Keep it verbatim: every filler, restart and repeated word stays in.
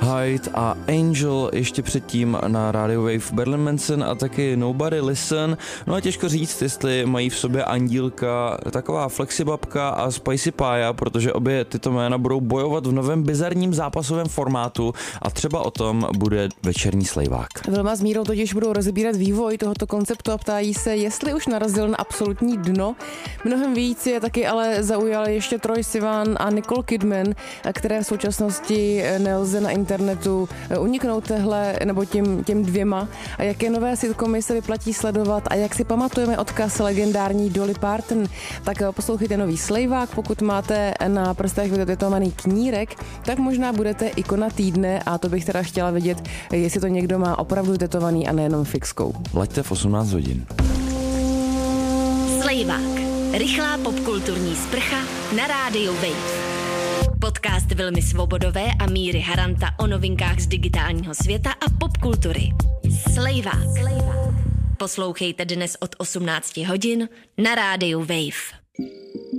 Hyde a Angel, ještě předtím na Radio Wave Marilyn Manson a taky Nobody Listen. No a těžko říct, jestli mají v sobě Andílka, taková Flexibabka a Spicy Pie, protože obě tyto jména budou bojovat v novém bizarním zápasovém formátu a třeba o tom bude večerní slejvák. Vilma s Mírou totiž budou rozebírat vývoj tohoto konceptu a ptají se, jestli už narazil na absolutní dno. Mnohem víc je taky ale zaujal ještě Troye Sivan a Nicole Kidman, které v současnosti nelze na internetu uniknout tehle nebo těm, těm dvěma. A jaké nové sitcomy se vyplatí sledovat a jak si pamatujeme odkaz legendární Dolly Parton, tak poslouchejte nový slejvák. Pokud máte na prstech vytetovaný knírek, tak možná budete ikona týdne a to bych teda chtěla vědět, jestli to někdo má opravdu tetovaný a nejenom fixkou. Laďte v osmnáct hodin. Slejvák. Rychlá popkulturní sprcha na rádiu Wave. Podcast Vilmy Svobodové a Míry Haranta o novinkách z digitálního světa a popkultury. Slejvák. Poslouchejte dnes od osmnácti hodin na rádiu Wave.